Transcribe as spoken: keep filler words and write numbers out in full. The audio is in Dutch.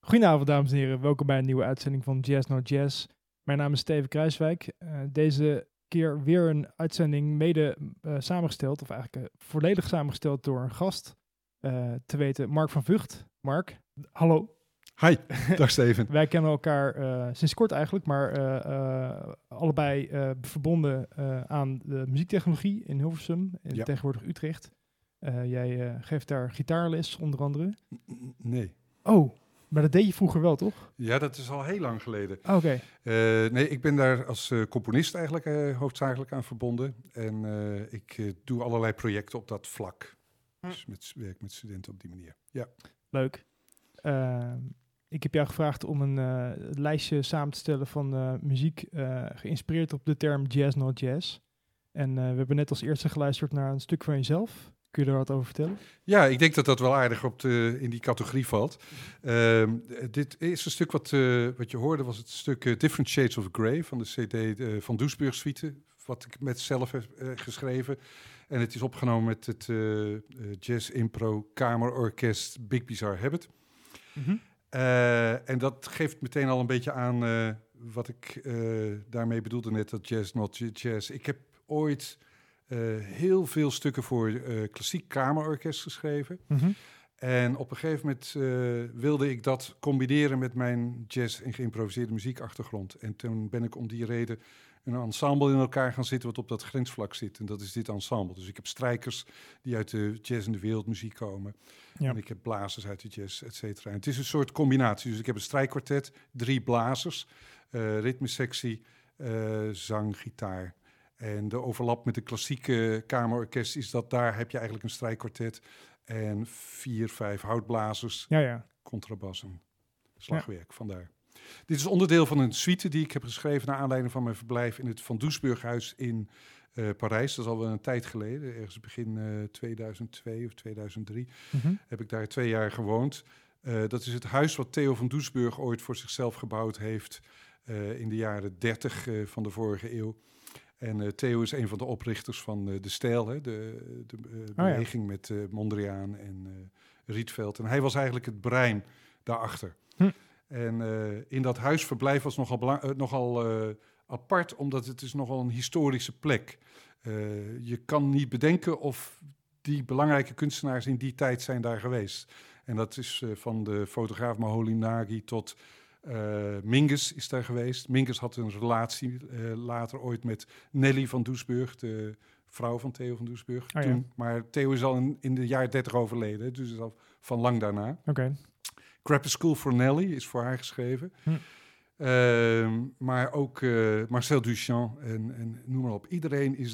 Goedenavond, dames en heren. Welkom bij een nieuwe uitzending van Jazz No Jazz. Mijn naam is Steven Kruiswijk. Uh, deze keer weer een uitzending mede uh, samengesteld, of eigenlijk uh, volledig samengesteld door een gast. Uh, te weten Mark van Vught. Mark, hallo. Hi, dag Steven. Wij kennen elkaar uh, sinds kort eigenlijk, maar uh, uh, allebei uh, verbonden uh, aan de muziektechnologie in Hilversum, in ja. tegenwoordig Utrecht. Uh, jij uh, geeft daar gitaarles onder andere. Nee. Oh, maar dat deed je vroeger wel, toch? Ja, dat is al heel lang geleden. Oké. Okay. Uh, nee, ik ben daar als uh, componist eigenlijk uh, hoofdzakelijk aan verbonden. En uh, ik uh, doe allerlei projecten op dat vlak. Hm. Dus met, werk met studenten op die manier. Ja. Leuk. Uh, ik heb jou gevraagd om een uh, lijstje samen te stellen van uh, muziek uh, geïnspireerd op de term Jazz No Jazz. En uh, we hebben net als eerste geluisterd naar een stuk van jezelf. Kun je er wat over vertellen? Ja, ik denk dat dat wel aardig op de, in die categorie valt. Uh, dit eerste stuk wat, uh, wat je hoorde was het stuk uh, Different Shades of Grey van de C D uh, van Doesburg Suite, wat ik met zelf heb uh, geschreven. En het is opgenomen met het uh, uh, Jazz Impro Kamerorkest Big Bizarre Habit. Mm-hmm. Uh, en dat geeft meteen al een beetje aan uh, wat ik uh, daarmee bedoelde net, dat Jazz Not Jazz. Ik heb ooit uh, heel veel stukken voor uh, klassiek kamerorkest geschreven. Mm-hmm. En op een gegeven moment uh, wilde ik dat combineren met mijn jazz- en geïmproviseerde muziekachtergrond. En toen ben ik om die reden een ensemble in elkaar gaan zitten wat op dat grensvlak zit. En dat is dit ensemble. Dus ik heb strijkers die uit de jazz en de wereldmuziek komen. Ja. En ik heb blazers uit de jazz, et cetera. En het is een soort combinatie. Dus ik heb een strijkkwartet, drie blazers, uh, ritmesectie, uh, zang, gitaar. En de overlap met de klassieke kamerorkest is dat daar heb je eigenlijk een strijkkwartet en vier, vijf houtblazers, ja, ja. contrabas en slagwerk, ja. Vandaar. Dit is onderdeel van een suite die ik heb geschreven naar aanleiding van mijn verblijf in het Van Doesburghuis in uh, Parijs. Dat is al wel een tijd geleden, ergens begin uh, tweeduizend twee of tweeduizend drie. Mm-hmm. Heb ik daar twee jaar gewoond. Uh, dat is het huis wat Theo van Doesburg ooit voor zichzelf gebouwd heeft uh, in de jaren dertig uh, van de vorige eeuw. En uh, Theo is een van de oprichters van uh, de Stijl, hè, de, de uh, beweging oh, ja. met uh, Mondriaan en uh, Rietveld. En hij was eigenlijk het brein daarachter. Hm. En uh, in dat huisverblijf was nogal, belang- uh, nogal uh, apart, omdat het is nogal een historische plek. Uh, je kan niet bedenken of die belangrijke kunstenaars in die tijd zijn daar geweest. En dat is uh, van de fotograaf Moholy-Nagy tot uh, Mingus is daar geweest. Mingus had een relatie uh, later ooit met Nelly van Doesburg, de vrouw van Theo van Doesburg. Oh, toen, ja. Maar Theo is al in, in de jaren dertig overleden, dus is al van lang daarna. Oké. Okay. Crap is School for Nelly is voor haar geschreven. Hm. Uh, maar ook uh, Marcel Duchamp en, en noem maar op. Iedereen is